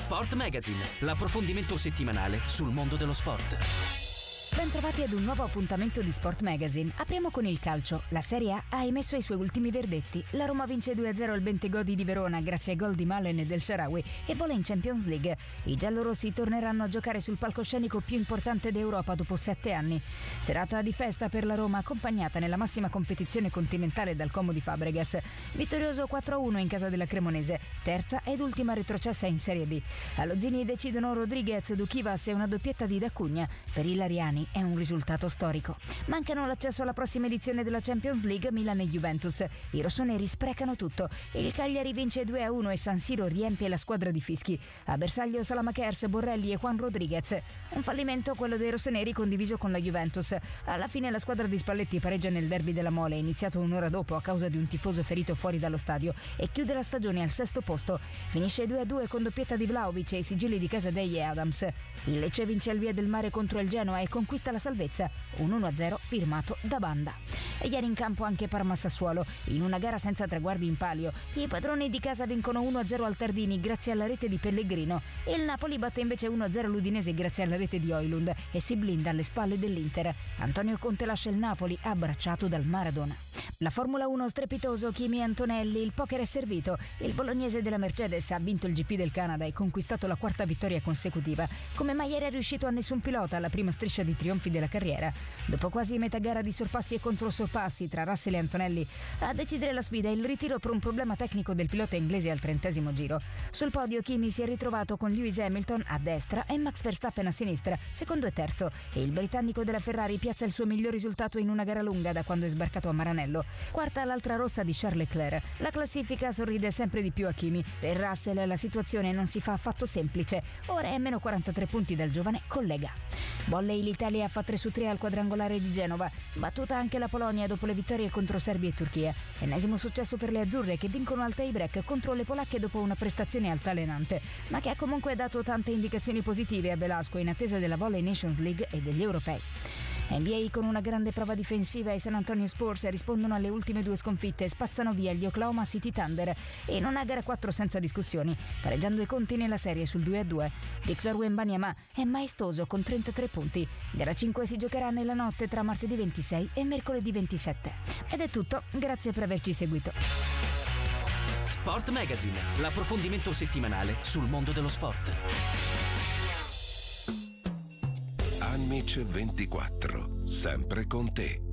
Sport Magazine, l'approfondimento settimanale sul mondo dello sport. Bentrovati ad un nuovo appuntamento di Sport Magazine. Apriamo con il calcio. La Serie A ha emesso i suoi ultimi verdetti. La Roma vince 2-0 al Bentegodi di Verona grazie ai gol di Malen e del Shaarawy e vola in Champions League. I giallorossi torneranno a giocare sul palcoscenico più importante d'Europa dopo 7 anni. Serata di festa per la Roma accompagnata nella massima competizione continentale dal Como di Fabregas. Vittorioso 4-1 in casa della Cremonese, terza ed ultima retrocessa in Serie B. Allo Zini decidono Rodriguez, Duchivas e una doppietta di D'Acugna. Per i Lariani è un risultato storico. Mancano l'accesso alla prossima edizione della Champions League Milan e Juventus. I rossoneri sprecano tutto. Il Cagliari vince 2-1 e San Siro riempie la squadra di fischi. A bersaglio Salamakers, Borrelli e Juan Rodriguez. Un fallimento quello dei rossoneri condiviso con la Juventus. Alla fine la squadra di Spalletti pareggia nel derby della Mole, iniziato un'ora dopo a causa di un tifoso ferito fuori dallo stadio, e chiude la stagione al 6° posto. Finisce 2-2 con doppietta di Vlahovic e i sigilli di Casadei e Adams. Il Lecce vince al Via del Mare contro il Genoa e conquista la salvezza, un 1-0 firmato da Banda. E ieri in campo anche Parma-Sassuolo, in una gara senza traguardi in palio. I padroni di casa vincono 1-0 al Tardini grazie alla rete di Pellegrino. Il Napoli batte invece 1-0 l'Udinese grazie alla rete di Højlund e si blinda alle spalle dell'Inter. Antonio Conte lascia il Napoli abbracciato dal Maradona. La Formula 1 strepitoso, Kimi Antonelli, il poker è servito. Il bolognese della Mercedes ha vinto il GP del Canada e conquistato la 4ª vittoria consecutiva. Come mai era riuscito a nessun pilota alla prima striscia di trionfi della carriera? Dopo quasi metà gara di sorpassi e controsorpassi tra Russell e Antonelli, a decidere la sfida il ritiro per un problema tecnico del pilota inglese al 30° giro. Sul podio Kimi si è ritrovato con Lewis Hamilton a destra e Max Verstappen a sinistra, secondo e terzo, e il britannico della Ferrari piazza il suo miglior risultato in una gara lunga da quando è sbarcato a Maranello. Quarta l'altra rossa di Charles Leclerc. La classifica sorride sempre di più a Kimi. Per Russell la situazione non si fa affatto semplice. Ora è a meno 43 punti dal giovane collega. Volley, l'Italia fa 3-3 al quadrangolare di Genova. Battuta anche la Polonia dopo le vittorie contro Serbia e Turchia. Ennesimo successo per le azzurre che vincono al tie-break contro le polacche dopo una prestazione altalenante, ma che ha comunque dato tante indicazioni positive a Velasco in attesa della Volley Nations League e degli europei. NBA con una grande prova difensiva, i San Antonio Spurs rispondono alle ultime 2 sconfitte e spazzano via gli Oklahoma City Thunder e non ha gara 4 senza discussioni, pareggiando i conti nella serie sul 2-2. Victor Wembanyama è maestoso con 33 punti. Gara 5 si giocherà nella notte tra martedì 26 e mercoledì 27. Ed è tutto, grazie per averci seguito. Sport Magazine, l'approfondimento settimanale sul mondo dello sport. Amici 24, sempre con te.